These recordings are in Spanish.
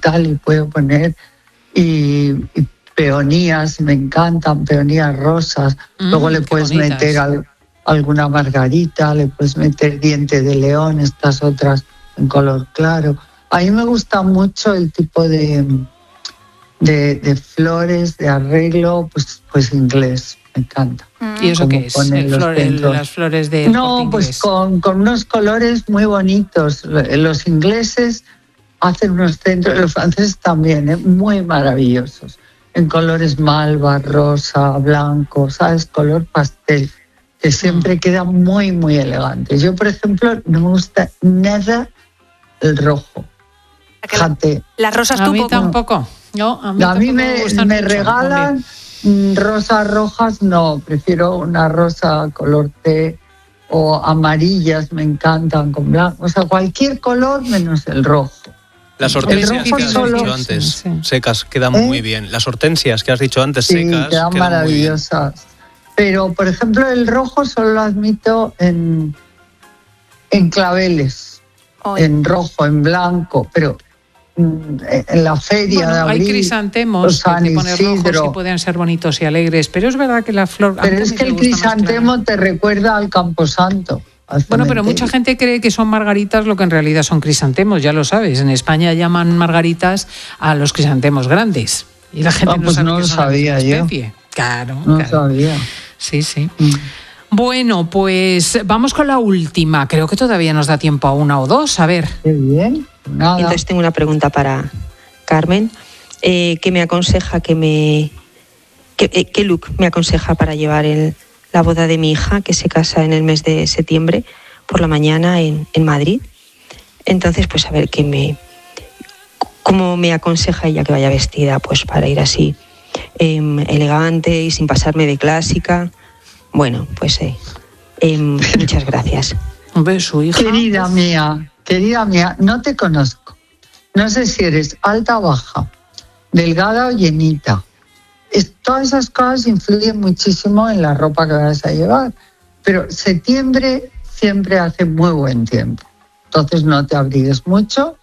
tal, y puedo poner y peonías, me encantan, peonías rosas. Luego le puedes meter alguna margarita, le puedes meter diente de león, estas otras en color claro. A mí me gusta mucho el tipo de flores, de arreglo, pues inglés, me encanta. ¿Y eso qué es? Las flores de No, pues con unos colores muy bonitos. Los ingleses hacen unos centros, los franceses también, muy maravillosos, en colores malva, rosa, blanco, ¿sabes? Color pastel, que siempre queda muy, muy elegante. Yo, por ejemplo, no me gusta nada el rojo. Fíjate. Las rosas a mí tampoco. No, a mí me regalan rosas rojas, no, prefiero una rosa color té, o amarillas me encantan con blanco, o sea, cualquier color menos el rojo. Las hortensias que has dicho antes, secas, quedan muy bien. Las hortensias que has dicho antes, secas, quedan maravillosas. Pero, por ejemplo, el rojo solo lo admito en claveles, en rojo, en blanco, pero en la feria de abril, hay crisantemos que te pones rojos y pueden ser bonitos y alegres, pero es verdad que la flor... Pero es que el crisantemo te recuerda al Camposanto. Bueno, pero mucha gente cree que son margaritas lo que en realidad son crisantemos, ya lo sabes. En España llaman margaritas a los crisantemos grandes y la gente no sabe que lo sabía yo. Claro, no sabía. Sí. Bueno, pues vamos con la última. Creo que todavía nos da tiempo a una o dos. A ver. Qué bien. Nada. Entonces tengo una pregunta para Carmen. ¿Qué me aconseja qué look me aconseja para llevar la boda de mi hija, que se casa en el mes de septiembre por la mañana en Madrid? Entonces, pues a ver cómo me aconseja ella que vaya vestida, pues para ir así elegante y sin pasarme de clásica. Bueno, pues muchas gracias. Un beso, hija. Querida mía, no te conozco. No sé si eres alta o baja, delgada o llenita. Todas esas cosas influyen muchísimo en la ropa que vas a llevar. Pero septiembre siempre hace muy buen tiempo. Entonces no te abrigues mucho,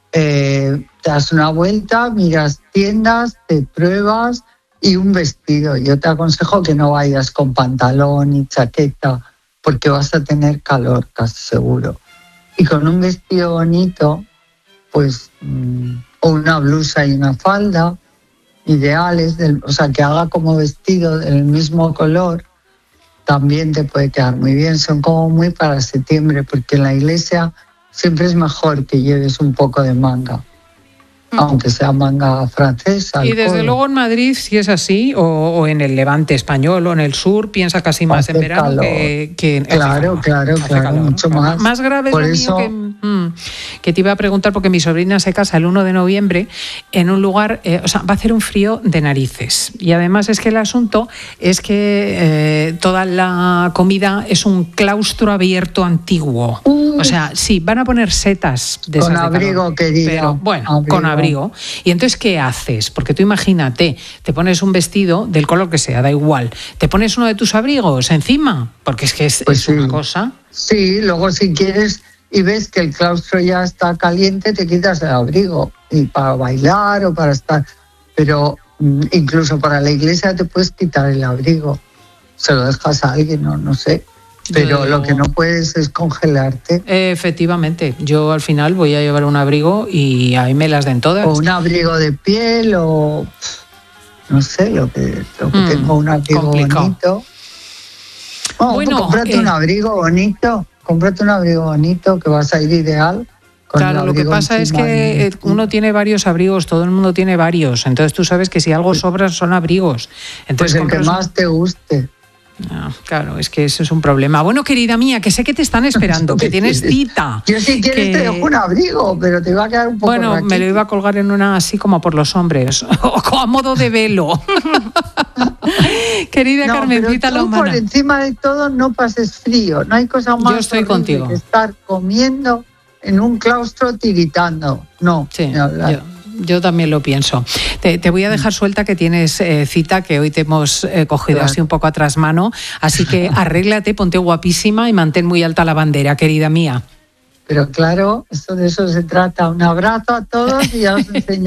te das una vuelta, miras tiendas, te pruebas y un vestido. Yo te aconsejo que no vayas con pantalón y chaqueta porque vas a tener calor, casi seguro. Y con un vestido bonito, pues, o una blusa y una falda, ideales, o sea, que haga como vestido del mismo color, también te puede quedar muy bien. Son como muy para septiembre, porque en la iglesia siempre es mejor que lleves un poco de manga, aunque sea manga francesa. Y desde luego en Madrid, si es así, o en el Levante español o en el sur, piensa casi más en verano que claro, mucho más. Más grave por es lo mío que te iba a preguntar, porque mi sobrina se casa el 1 de noviembre en un lugar, va a hacer un frío de narices. Y además es que el asunto es que toda la comida es un claustro abierto antiguo. O sea, sí, van a poner setas de con esas abrigo, calor, querida. Pero bueno, con abrigo. Y entonces, ¿qué haces? Porque tú imagínate, te pones un vestido del color que sea, da igual. Te pones uno de tus abrigos encima, porque es que es una cosa. Sí, luego si quieres y ves que el claustro ya está caliente, te quitas el abrigo. Y para bailar o para estar... Pero incluso para la iglesia te puedes quitar el abrigo. Se lo dejas a alguien, no sé. Pero lo que no puedes es congelarte. Efectivamente, yo al final voy a llevar un abrigo y ahí me las den todas. O un abrigo de piel o no sé, lo que tengo un abrigo bonito. Bueno, cómprate un abrigo bonito, que vas a ir ideal. Claro, lo que pasa es que uno tiene varios abrigos, todo el mundo tiene varios. Entonces tú sabes que si algo sobra son abrigos. Entonces, pues el que más te guste. No, claro, es que eso es un problema. Bueno, querida mía, que sé que te están esperando, que tienes cita. Yo si quieres te dejo un abrigo, pero te va a quedar un poco Bueno, raquito. Me lo iba a colgar en una así como por los hombres, o a modo de velo. Querida Carmencita Lomana. Por encima de todo no pases frío, no hay cosa más Yo estoy contigo. que estar comiendo en un claustro tiritando. No, sí, yo también lo pienso. Te voy a dejar suelta que tienes cita, que hoy te hemos cogido así un poco a trasmano. Así que arréglate, ponte guapísima y mantén muy alta la bandera, querida mía. Pero claro, de eso se trata. Un abrazo a todos y ya os enseño.